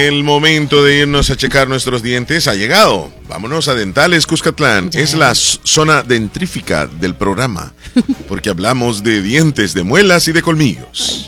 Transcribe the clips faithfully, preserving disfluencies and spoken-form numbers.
El momento de irnos a checar nuestros dientes ha llegado. Vámonos a Dentales Cuscatlán. Yeah. Es la s- zona dentrífica del programa, porque hablamos de dientes, de muelas y de colmillos.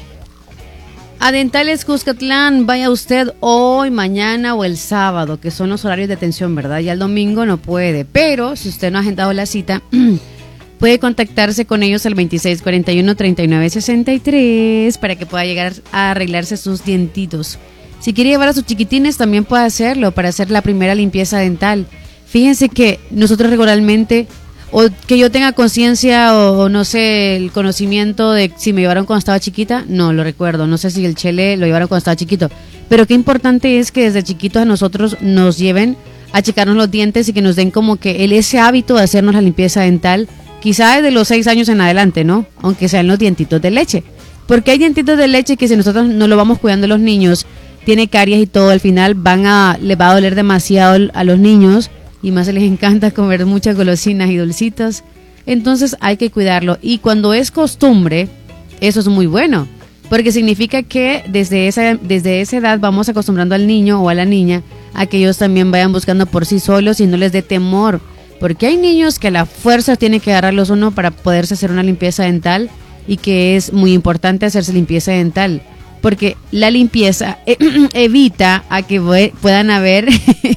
A Dentales Cuscatlán, vaya usted hoy, mañana o el sábado, que son los horarios de atención, ¿verdad? Ya el domingo no puede, pero si usted no ha agendado la cita, puede contactarse con ellos al veintiséis cuarenta y uno, treinta y nueve sesenta y tres para que pueda llegar a arreglarse sus dientitos. Si quiere llevar a sus chiquitines, también puede hacerlo para hacer la primera limpieza dental. Fíjense que nosotros regularmente, o que yo tenga conciencia o, o no sé, el conocimiento de si me llevaron cuando estaba chiquita, no lo recuerdo. No sé si el Chele lo llevaron cuando estaba chiquito. Pero qué importante es que desde chiquitos a nosotros nos lleven a checarnos los dientes y que nos den como que el, ese hábito de hacernos la limpieza dental, quizá desde los seis años en adelante, ¿no? Aunque sean los dientitos de leche. Porque hay dientitos de leche que si nosotros no lo vamos cuidando a los niños, tiene caries y todo, al final van a, les va a doler demasiado a los niños y más les encanta comer muchas golosinas y dulcitos. Entonces hay que cuidarlo. Y cuando es costumbre, eso es muy bueno, porque significa que desde esa, desde esa edad vamos acostumbrando al niño o a la niña a que ellos también vayan buscando por sí solos y no les dé temor. Porque hay niños que a la fuerza tiene que agarrarlos uno para poderse hacer una limpieza dental y que es muy importante hacerse limpieza dental. Porque la limpieza evita a que puedan haber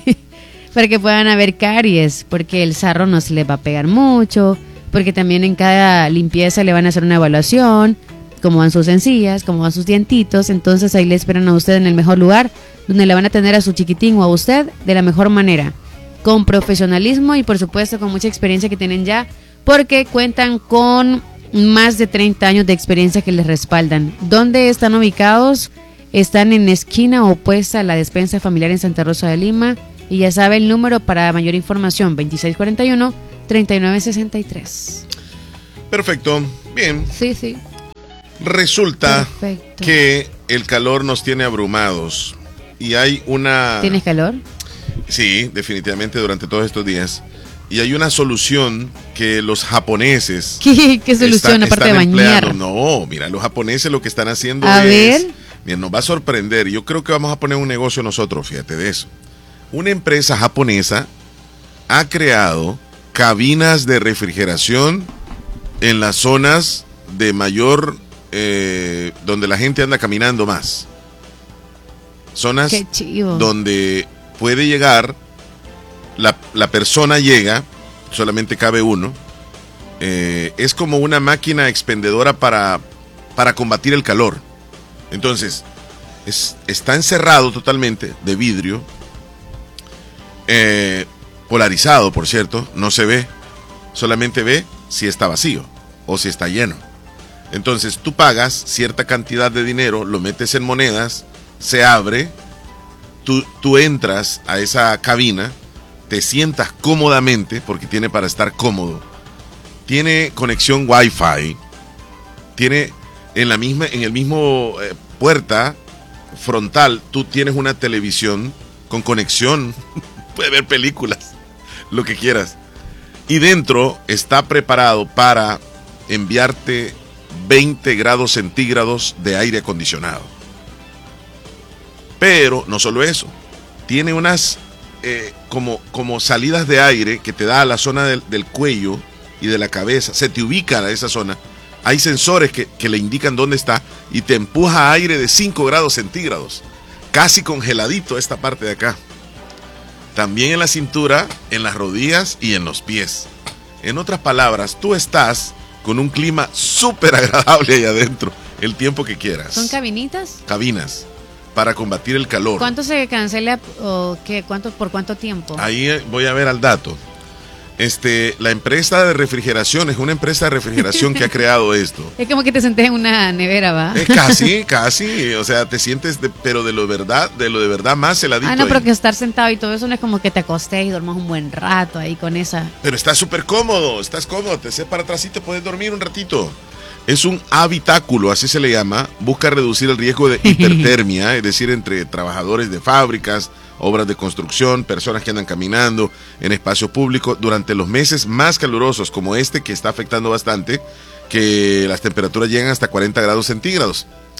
para que puedan haber caries, porque el sarro no se les va a pegar mucho, porque también en cada limpieza le van a hacer una evaluación, cómo van sus encías, cómo van sus dientitos, entonces ahí le esperan a usted en el mejor lugar, donde le van a atender a su chiquitín o a usted de la mejor manera, con profesionalismo y por supuesto con mucha experiencia que tienen ya, porque cuentan con más de treinta años de experiencia que les respaldan. ¿Dónde están ubicados? Están en esquina opuesta a la despensa familiar en Santa Rosa de Lima. Y ya sabe el número para mayor información, veintiséis cuarenta y uno, treinta y nueve sesenta y tres. Perfecto, bien. Sí, sí. Resulta Perfecto. que el calor nos tiene abrumados y hay una... ¿Tienes calor? Sí, definitivamente durante todos estos días. Y hay una solución que los japoneses... ¿Qué, qué solución están, aparte están de bañar? Empleando. No, mira, los japoneses lo que están haciendo a es... ver. Mira, nos va a sorprender. Yo creo que vamos a poner un negocio nosotros, fíjate de eso. Una empresa japonesa ha creado cabinas de refrigeración en las zonas de mayor... Eh, donde la gente anda caminando más. Zonas Qué chivo. donde puede llegar... La, la persona llega, solamente cabe uno, eh, es como una máquina expendedora para, para combatir el calor. Entonces, es, está encerrado totalmente de vidrio, eh, polarizado, por cierto, no se ve, solamente ve si está vacío o si está lleno. Entonces, tú pagas cierta cantidad de dinero, lo metes en monedas, se abre, tú, tú entras a esa cabina, te sientas cómodamente, porque tiene para estar cómodo, tiene conexión Wi-Fi, tiene en la misma, en el mismo eh, puerta frontal, tú tienes una televisión con conexión, puedes ver películas, lo que quieras, y dentro está preparado para enviarte veinte grados centígrados de aire acondicionado. Pero no solo eso, tiene unas Eh, como, como salidas de aire que te da a la zona del, del cuello y de la cabeza, se te ubica a esa zona, hay sensores que, que le indican dónde está y te empuja aire de cinco grados centígrados, casi congeladito esta parte de acá, también en la cintura, en las rodillas y en los pies. En otras palabras, tú estás con un clima súper agradable ahí adentro, el tiempo que quieras. ¿Son cabinitas? Cabinas para combatir el calor. ¿Cuánto se cancela o qué? ¿Cuánto, por cuánto tiempo? Ahí voy a ver al dato. Este, la empresa de refrigeración es una empresa de refrigeración que ha creado esto. Es como que te sentés en una nevera, ¿va? Es casi, casi, o sea, te sientes, de, pero de lo verdad, de lo de verdad más heladito. Ah, no, ahí. pero que estar sentado y todo eso no es como que te acostés y duermas un buen rato ahí con esa. Pero estás súper cómodo, estás cómodo, te haces para atrás y te puedes dormir un ratito. Es un habitáculo, así se le llama, busca reducir el riesgo de hipertermia, es decir, entre trabajadores de fábricas, obras de construcción, personas que andan caminando en espacio público durante los meses más calurosos como este, que está afectando bastante, que las temperaturas llegan hasta cuarenta grados centígrados.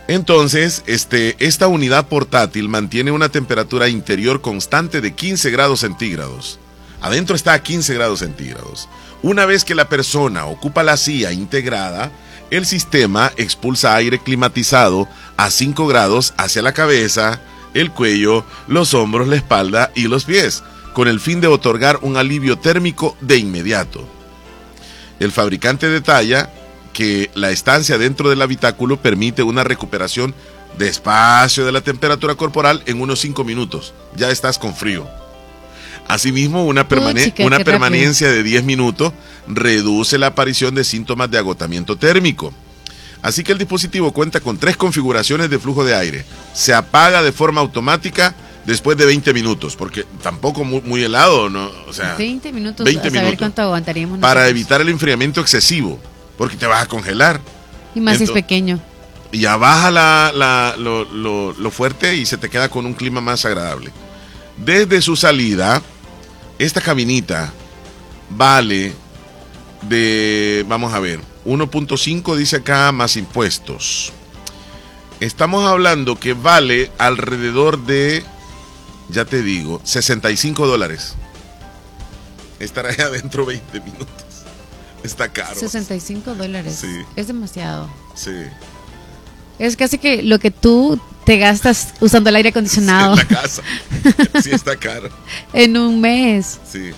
Entonces, este, esta unidad portátil mantiene una temperatura interior constante de quince grados centígrados. Adentro está a quince grados centígrados. Una vez que la persona ocupa la silla integrada, el sistema expulsa aire climatizado a cinco grados hacia la cabeza, el cuello, los hombros, la espalda y los pies, con el fin de otorgar un alivio térmico de inmediato. El fabricante detalla que la estancia dentro del habitáculo permite una recuperación despacio de la temperatura corporal en unos cinco minutos. Ya estás con frío. Asimismo, una, permane- Uy, chica, una qué permanencia de diez minutos reduce la aparición de síntomas de agotamiento térmico. Así que el dispositivo cuenta con tres configuraciones de flujo de aire. Se apaga de forma automática después de veinte minutos, porque tampoco muy, muy helado, ¿no? O sea, veinte minutos, veinte a saber minutos. cuánto aguantaríamos Para nosotros. evitar el enfriamiento excesivo, porque te vas a congelar. Y más si es Ento- pequeño. Y ya baja la, la- lo, lo- lo fuerte y se te queda con un clima más agradable. Desde su salida, esta cabinita vale de, vamos a ver, uno punto cinco dice acá más impuestos. Estamos hablando que vale alrededor de, ya te digo, sesenta y cinco dólares. Estará ahí adentro veinte minutos. Está caro. sesenta y cinco dólares. Sí. Es demasiado. Sí. Es casi que lo que tú te gastas usando el aire acondicionado En la casa. Sí, está caro. en un mes. Sí.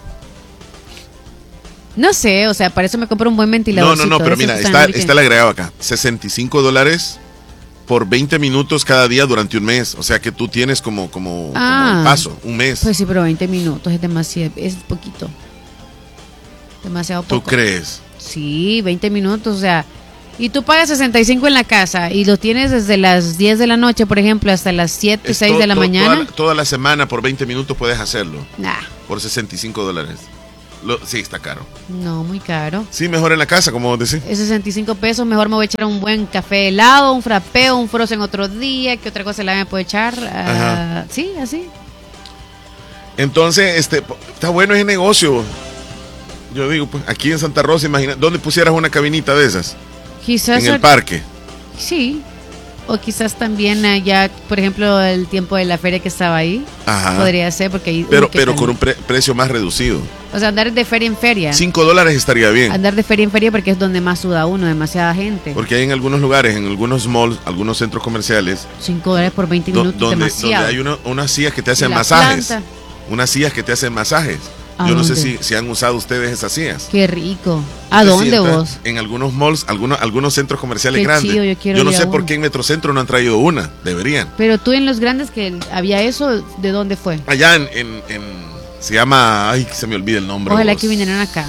No sé, o sea, para eso me compro un buen No, ventilador. no, no, pero mira, está, está el agregado acá. sesenta y cinco dólares por veinte minutos cada día durante un mes. O sea que tú tienes como, como, Ah. como el paso, un mes. Pues sí, pero veinte minutos es demasiado, es poquito. Demasiado ¿Tú poco. crees? Sí, veinte minutos, o sea, y tú pagas sesenta y cinco en la casa y lo tienes desde las diez de la noche, por ejemplo, hasta las siete, Es seis to- de la to- mañana. Toda la, toda la semana por veinte minutos puedes hacerlo. Nah, Por sesenta y cinco dólares. Lo, sí, está caro. no, muy caro. Sí, mejor en la casa, como vos decís. Es sesenta y cinco pesos, mejor me voy a echar un buen café helado, un frappeo, un frozen otro día, ¿qué otra cosa la me puedo echar? Ah, sí, así. Entonces, este, está bueno ese negocio. Yo digo, pues, aquí en Santa Rosa, imagina, ¿dónde pusieras una cabinita de esas? Quizás En el parque. sí, o quizás también allá, por ejemplo, el tiempo de la feria que estaba ahí, Ajá. podría ser, porque ahí... Pero, uy, qué pero tan- con un pre- precio más reducido. O sea, andar de feria en feria. Cinco dólares estaría bien. Andar de feria en feria porque es donde más suda uno, demasiada gente. Porque hay en algunos lugares, en algunos malls, algunos centros comerciales, Cinco dólares por veinte do- minutos, donde, demasiado. donde hay uno- unas sillas que te Y hacen la masajes. planta. Unas sillas que te hacen masajes. ¿A Yo no sé dónde? si, si han usado ustedes esas sillas. Qué rico. ¿A Te dónde sientas vos? En algunos malls, algunos, algunos centros comerciales Qué grandes. chido, yo quiero no ir sé a por uno. qué en Metrocentro no han traído una. Deberían. Pero tú en los grandes que había eso, ¿de dónde fue? Allá en, en, en- se llama, ay, se me olvida el nombre. Ojalá vos. que vinieran acá.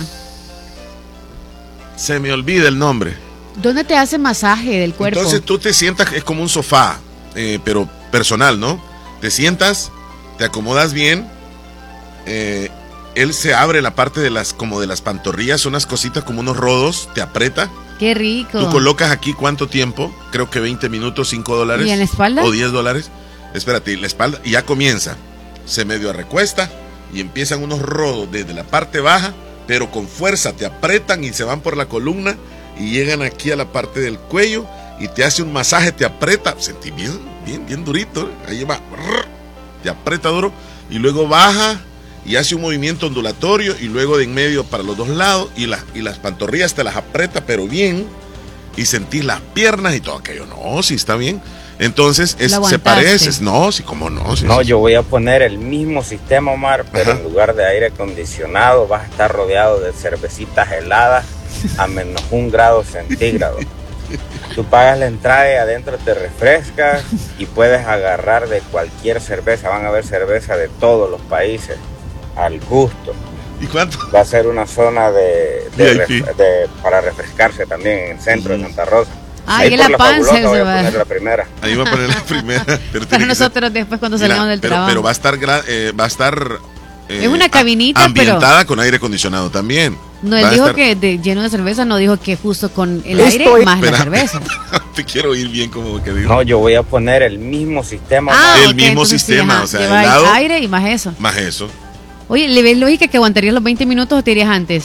Se me olvida el nombre. ¿Dónde te hace masaje del cuerpo? Entonces tú te sientas, es como un sofá, eh, pero personal, ¿no? Te sientas, te acomodas bien, eh, él se abre la parte de las, como de las pantorrillas, unas cositas como unos rodos, te aprieta. Qué rico. Tú colocas aquí cuánto tiempo, creo que veinte minutos, cinco dólares. ¿Y en la espalda? O diez dólares. Espérate, la espalda, y ya comienza. Se medio recuesta y empiezan unos rodos desde la parte baja, pero con fuerza, te apretan y se van por la columna y llegan aquí a la parte del cuello y te hace un masaje, te aprieta, sentí bien, bien, bien durito, ¿eh? Ahí va, te aprieta duro y luego baja y hace un movimiento ondulatorio y luego de en medio para los dos lados y, la, y las pantorrillas te las aprieta pero bien y sentís las piernas y todo aquello. No, sí está bien. Entonces es, Lo se aguantaste. parece, no, sí, cómo no. Sí, No, sí. yo voy a poner el mismo sistema, Omar, pero Ajá. en lugar de aire acondicionado vas a estar rodeado de cervecitas heladas a menos un grado centígrado. Tú pagas la entrada y adentro te refrescas y puedes agarrar de cualquier cerveza. Van a haber cerveza de todos los países al gusto. ¿Y cuánto? Va a ser una zona de, de V I P. ref- de- para refrescarse también en el centro de Santa Rosa. Ay, Ahí en por la panza Fabulosa voy se a va. poner la primera. Ahí va a poner la primera. Pero tiene Para que nosotros ser- después cuando Mira, salimos del pero, trabajo. pero va a estar, gra- eh, va a estar eh, Es una a- cabinita, ambientada con aire acondicionado también. No, Va él a dijo estar- que de, lleno de cerveza, no dijo que justo con el Estoy- aire más la Espera. cerveza. Te quiero oír bien como que digo. No, yo voy a poner el mismo sistema. Ah, El ok, mismo entonces sí, sistema, ajá, o sea, lleva helado. aire y más eso. Más eso. Oye, ¿le ves lógica que aguantarías los veinte minutos o te irías antes?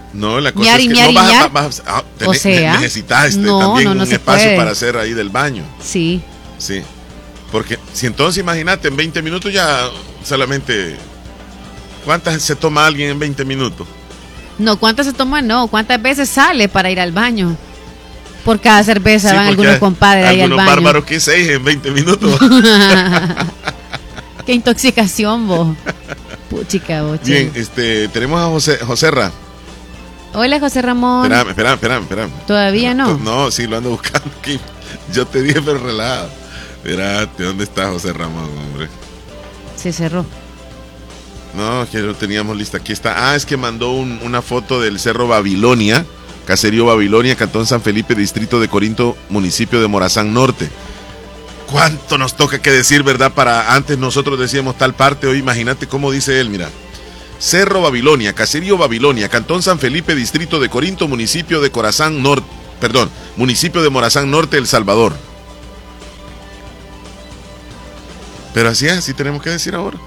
No, la cosa ñar, es que ñar, no vas, ñar. vas, vas ah, tenés, O sea, necesitas este, no, también no, no un se espacio puede. para hacer ahí del baño. Sí. Sí. Porque si entonces imagínate, en veinte minutos ya solamente... ¿Cuántas se toma alguien en veinte minutos? No, ¿cuántas se toma? No, ¿cuántas veces sale para ir al baño? Por cada cerveza Sí, van porque algunos compadres ahí al algunos baño. bárbaros que seis en veinte minutos. Qué intoxicación, vos. Puchica, vos. Bien, este, tenemos a José, Joserra. Hola, José Ramón. Espérame, espérame, espérame, espérame. ¿Todavía no? No, sí, lo ando buscando aquí. Yo te dije, pero relajado. Espérate, ¿dónde está José Ramón, hombre? Se cerró. No, que lo teníamos lista. Aquí está. Ah, es que mandó un, una foto del Cerro Babilonia, Caserío Babilonia, Cantón San Felipe, Distrito de Corinto, municipio de Morazán Norte. ¿Cuánto nos toca que decir, verdad? Para antes nosotros decíamos tal parte, hoy imagínate cómo dice él, mira. Cerro Babilonia, Caserío Babilonia, Cantón San Felipe, Distrito de Corinto, municipio de Corazán Norte, perdón, municipio de Morazán Norte, El Salvador. Pero así es, así tenemos que decir ahora.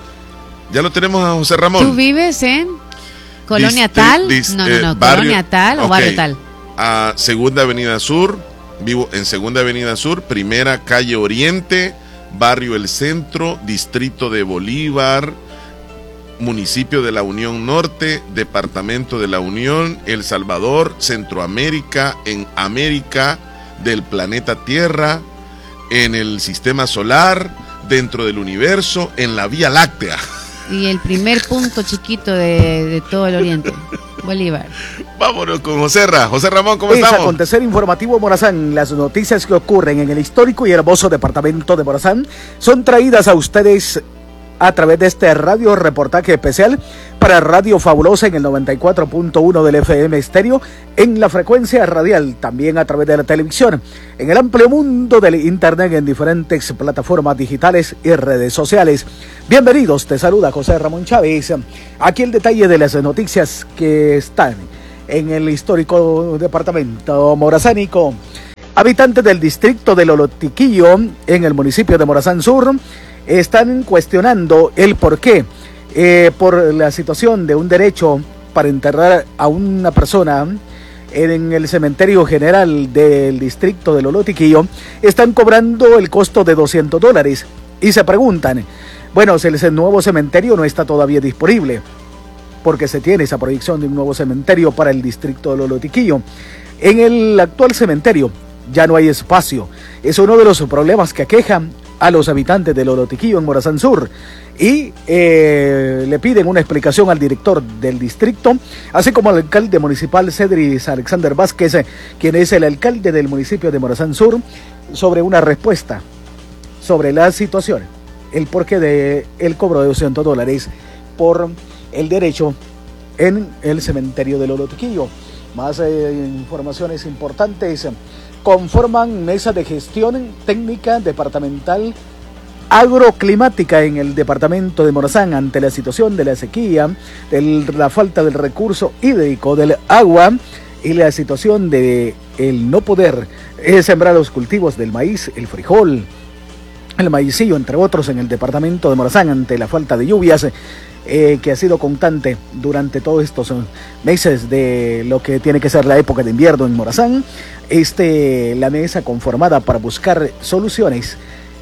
Ya lo tenemos a José Ramón. ¿Tú vives en Colonia Dist- Tal? dist- no, no, no, eh, barrio- Colonia Tal o ok. Barrio Tal. A Segunda Avenida Sur, vivo en Segunda Avenida Sur, Primera Calle Oriente, Barrio El Centro, Distrito de Bolívar, Municipio de la Unión Norte, Departamento de la Unión, El Salvador, Centroamérica, en América del planeta Tierra, en el Sistema Solar, dentro del universo, en la Vía Láctea. Y el primer punto chiquito de, de todo el oriente, Bolívar. Vámonos con José Ra. José Ramón, ¿cómo Es estamos? acontecer informativo Morazán. Las noticias que ocurren en el histórico y hermoso departamento de Morazán son traídas a ustedes a través de este radio reportaje especial para Radio Fabulosa en el noventa y cuatro punto uno del F M estéreo, en la frecuencia radial, también a través de la televisión, en el amplio mundo del internet, en diferentes plataformas digitales y redes sociales. Bienvenidos, te saluda José Ramón Chávez. Aquí el detalle de las noticias que están en el histórico departamento morazánico. Habitantes del distrito de Lolotiquillo, en el municipio de Morazán Sur, están cuestionando el porqué, eh, por la situación de un derecho para enterrar a una persona en el cementerio general del distrito de Lolotiquillo. Están cobrando el costo de doscientos dólares y se preguntan, bueno, si el nuevo cementerio no está todavía disponible, porque se tiene esa proyección de un nuevo cementerio para el distrito de Lolotiquillo. En el actual cementerio ya no hay espacio. Es uno de los problemas que aquejan a los habitantes de Lolotiquillo en Morazán Sur, y eh, le piden una explicación al director del distrito, así como al alcalde municipal Cedris Alexander Vázquez, eh, quien es el alcalde del municipio de Morazán Sur, sobre una respuesta sobre la situación, el porqué de el cobro de doscientos dólares por el derecho en el cementerio de Lolotiquillo. Más eh, informaciones importantes. Conforman mesa de gestión técnica departamental agroclimática en el departamento de Morazán ante la situación de la sequía, de la falta del recurso hídrico del agua y la situación de el no poder eh, sembrar los cultivos del maíz, el frijol, el maicillo, entre otros, en el departamento de Morazán ante la falta de lluvias eh, que ha sido constante durante todos estos meses de lo que tiene que ser la época de invierno en Morazán. Este, la mesa conformada para buscar soluciones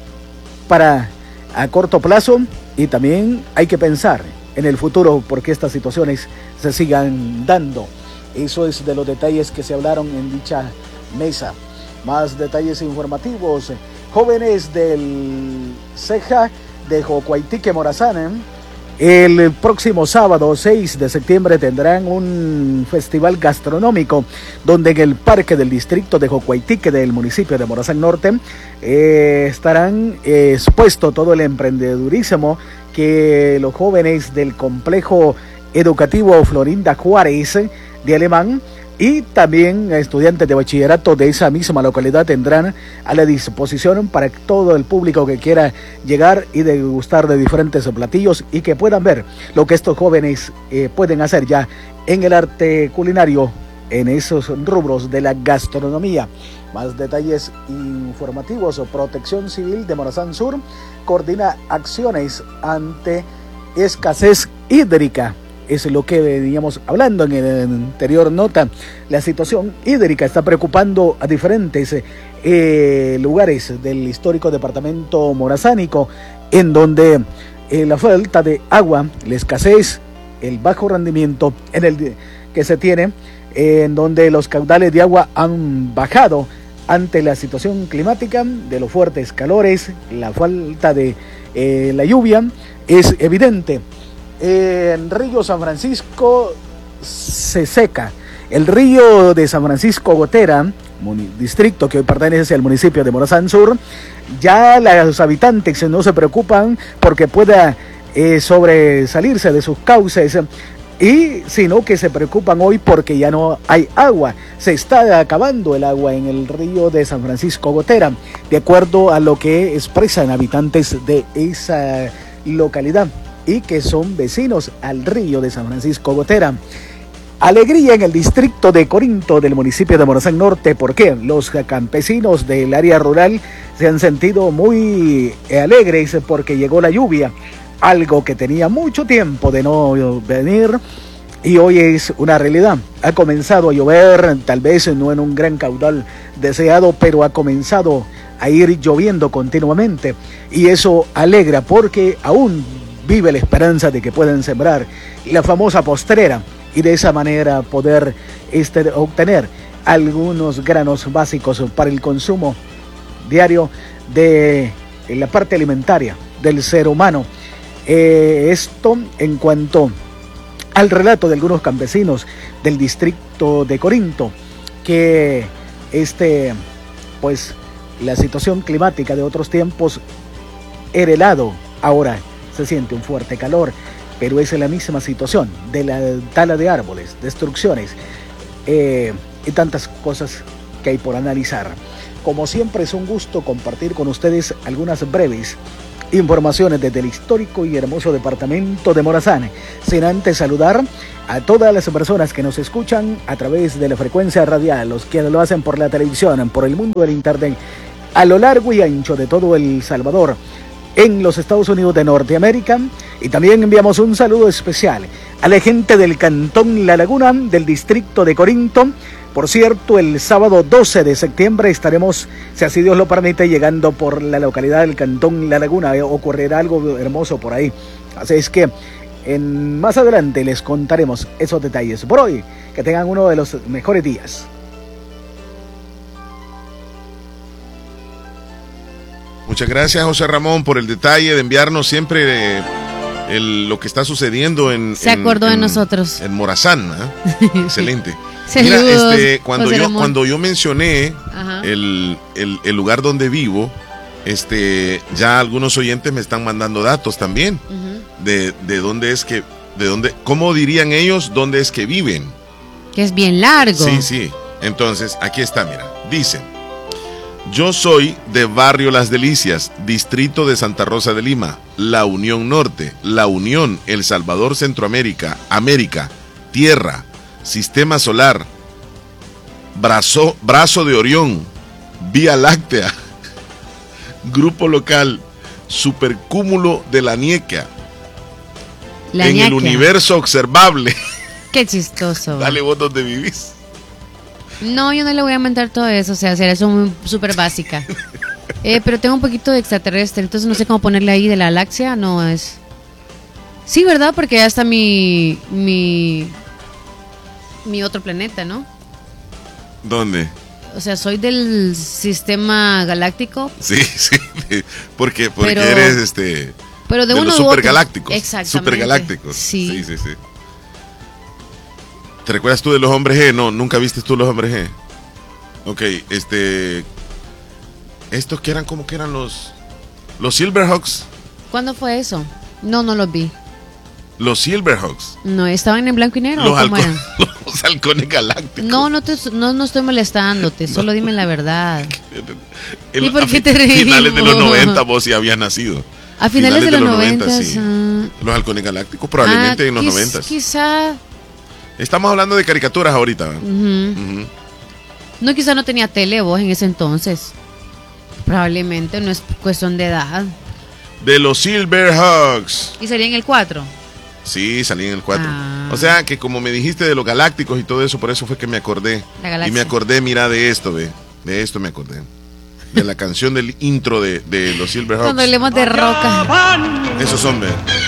para a corto plazo, y también hay que pensar en el futuro porque estas situaciones se sigan dando. Eso es de los detalles que se hablaron en dicha mesa. Más detalles informativos. Jóvenes del Ceja de Jocuaitique, Morazán, el próximo sábado seis de septiembre tendrán un festival gastronómico donde en el parque del distrito de Jocuaitique del municipio de Morazán Norte eh, estarán eh, expuesto todo el emprendedurismo que los jóvenes del complejo educativo Florinda Juárez de Alemán y también estudiantes de bachillerato de esa misma localidad tendrán a la disposición para todo el público que quiera llegar y degustar de diferentes platillos y que puedan ver lo que estos jóvenes eh, pueden hacer ya en el arte culinario, en esos rubros de la gastronomía. Más detalles informativos. Protección Civil de Morazán Sur coordina acciones ante escasez hídrica es lo que veníamos hablando en la anterior nota. La situación hídrica está preocupando a diferentes eh, lugares del histórico departamento morazánico, en donde eh, la falta de agua, la escasez, el bajo rendimiento en el que se tiene, eh, en donde los caudales de agua han bajado ante la situación climática de los fuertes calores, la falta de eh, la lluvia, es evidente. Eh, en Río San Francisco se seca. El río de San Francisco Gotera, distrito que hoy pertenece al municipio de Morazán Sur, ya los habitantes no se preocupan porque pueda eh, sobresalirse de sus cauces, y sino que se preocupan hoy porque ya no hay agua. Se está acabando el agua en el río de San Francisco Gotera, de acuerdo a lo que expresan habitantes de esa localidad y que son vecinos al río de San Francisco Gotera. Alegría en el distrito de Corinto del municipio de Morazán Norte. ¿Por qué? Los campesinos del área rural se han sentido muy alegres porque llegó la lluvia, algo que tenía mucho tiempo de no venir y hoy es una realidad. Ha comenzado a llover, tal vez no en un gran caudal deseado, pero ha comenzado a ir lloviendo continuamente y eso alegra porque aún vive la esperanza de que puedan sembrar la famosa postrera y de esa manera poder este, obtener algunos granos básicos para el consumo diario de la parte alimentaria del ser humano. Eh, esto en cuanto al relato de algunos campesinos del distrito de Corinto, que este, pues la situación climática de otros tiempos era helado, ahora se siente un fuerte calor, pero es la misma situación de la tala de árboles, destrucciones eh, y tantas cosas que hay por analizar. Como siempre es un gusto compartir con ustedes algunas breves informaciones desde el histórico y hermoso departamento de Morazán, sin antes saludar a todas las personas que nos escuchan a través de la frecuencia radial, los que lo hacen por la televisión, por el mundo del internet, a lo largo y ancho de todo El Salvador, en los Estados Unidos de Norteamérica, y también enviamos un saludo especial a la gente del Cantón La Laguna, del distrito de Corinto. Por cierto, el sábado doce de septiembre estaremos, si así Dios lo permite, llegando por la localidad del Cantón La Laguna. Ocurrirá algo hermoso por ahí. Así es que en, más adelante les contaremos esos detalles. Por hoy, que tengan uno de los mejores días. Muchas gracias, José Ramón, por el detalle de enviarnos siempre eh, el, lo que está sucediendo en... Se en, acordó en, de nosotros. En Morazán, ¿eh? Excelente. Saludos, mira, este, cuando José yo Ramón. cuando yo mencioné el, el, el lugar donde vivo, este, ya algunos oyentes me están mandando datos también uh-huh. de, de dónde es que, de dónde, cómo dirían ellos dónde es que viven. Que es bien largo. Sí, sí. Entonces, aquí está, mira. Dicen: yo soy de Barrio Las Delicias, distrito de Santa Rosa de Lima, La Unión Norte, La Unión, El Salvador, Centroamérica, América, Tierra, Sistema Solar, Brazo, Brazo de Orión, Vía Láctea, Grupo Local, Supercúmulo de la Nieca, la en ñaquia. El universo observable. Qué chistoso. Dale vos donde vivís. No, yo no le voy a mentar todo eso, o sea, será eso muy súper básica. Eh, pero tengo un poquito de extraterrestre, entonces no sé cómo ponerle ahí de la galaxia, no es... Sí, ¿verdad? Porque ya está mi... mi... mi otro planeta, ¿no? ¿Dónde? O sea, soy del sistema galáctico. Sí, sí, porque, porque pero, eres este... Pero de, de uno los u otro. supergalácticos. Exactamente. Supergalácticos. Sí. Sí, sí, sí. ¿Te recuerdas tú de los hombres G? No, nunca viste tú los hombres G. Ok, este... Estos que eran como que eran los... Los Silverhawks. ¿Cuándo fue eso? No, no los vi. Los Silverhawks. No, ¿estaban en blanco y negro los o cómo halco- eran? Los halcones galácticos. No, no, te, no, no estoy molestándote, no. Solo dime la verdad. El, ¿Y por qué a te reís? finales de los noventa vos sí habías nacido. A finales, finales de, de los noventa, sí. Uh... Los halcones galácticos probablemente ah, en los quiz, noventa. Quizá... Estamos hablando de caricaturas ahorita. Uh-huh. Uh-huh. No, quizá no tenía tele vos en ese entonces. Probablemente, no es cuestión de edad. De los Silverhawks. ¿Y sería en el cuatro? Sí, salí en el cuatro. Ah. O sea, que como me dijiste de los galácticos y todo eso, por eso fue que me acordé. Y me acordé, mira, de esto, ve. De esto me acordé. De la canción del intro de, de los Silverhawks. Cuando hablemos de roca. Esos son, ve.